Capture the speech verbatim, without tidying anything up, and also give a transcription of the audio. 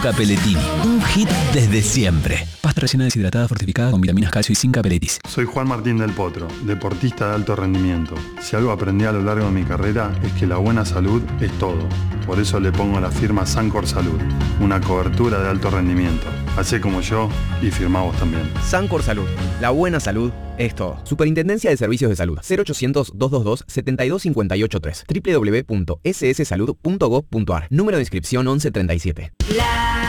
Capelletini, un hit desde siempre. Pasta rellena deshidratada fortificada con vitaminas, calcio y zinc Capelletis. Soy Juan Martín del Potro, deportista de alto rendimiento. Si algo aprendí a lo largo de mi carrera es que la buena salud es todo. Por eso le pongo la firma Sancor Salud, una cobertura de alto rendimiento. Hacé como yo y firmá vos también. Sancor Salud, la buena salud es todo. Superintendencia de Servicios de Salud. cero ochocientos, doscientos veintidós, setenta y dos cincuenta y ocho tres. doble u doble u doble u punto ese ese salud punto gov punto a r. Número de inscripción once treinta y siete. La